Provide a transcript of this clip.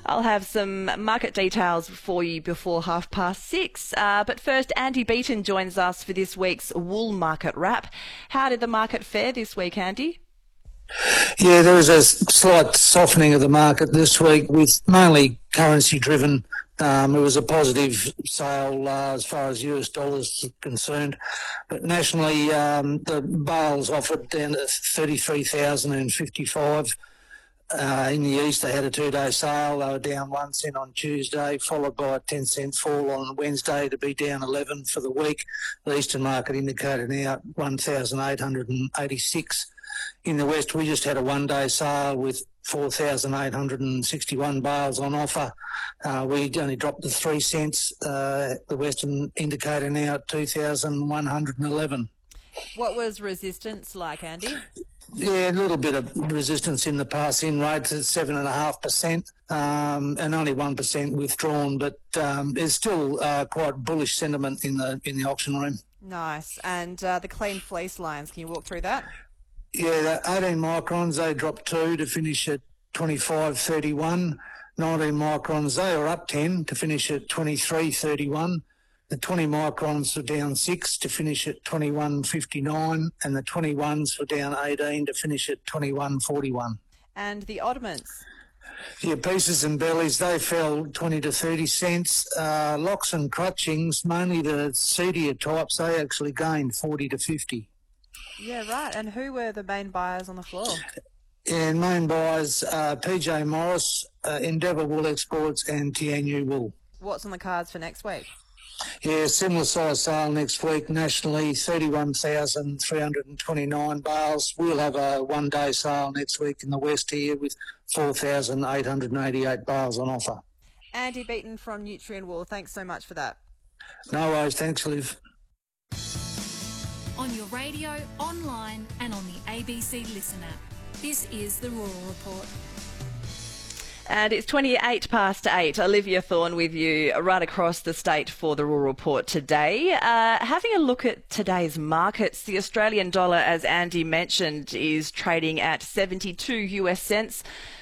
I'll have some market details for you before 6:30. But first, Andy Beaton joins us for this week's wool market wrap. How did the market fare this week, Andy? Yeah, there was a slight softening of the market this week with mainly currency driven. It was a positive sale as far as US dollars are concerned. But nationally, the bales offered down to 33,055. In the east, they had a 2-day sale. They were down 1 cent on Tuesday, followed by a 10-cent fall on Wednesday to be down 11 for the week. The eastern market indicated now 1,886. In the west, we just had a 1-day sale with 4,861 bales on offer. We only dropped to 3 cents. The western indicator now at 2,111. What was resistance like, Andy? Yeah, a little bit of resistance in the pass-in rates at 7.5%, and only 1% withdrawn. But there's still quite bullish sentiment in the auction room. Nice. And the clean fleece lines, can you walk through that? Yeah, the 18 microns, they dropped 2 to finish at 25.31. 19 microns, they were up 10 to finish at 23.31. The 20 microns were down 6 to finish at 21.59, and the 21s were down 18 to finish at 21.41. And the oddments? Yeah, pieces and bellies, they fell 20 to 30 cents. Locks and crutchings, mainly the seedier types, they actually gained 40 to 50. Yeah, right. And who were the main buyers on the floor? And main buyers, PJ Morris, Endeavour Wool Exports and Tianyu Wool. What's on the cards for next week? Yeah, similar size sale next week nationally, 31,329 bales. We'll have a 1-day sale next week in the west here with 4,888 bales on offer. Andy Beaton from Nutrien Wool, thanks so much for that. No worries, thanks Liv. On your radio, online and on the ABC Listen app. This is the Rural Report. And it's 8:28. Olivia Thorne with you right across the state for the Rural Report today. Having a look at today's markets, the Australian dollar, as Andy mentioned, is trading at 72 US cents.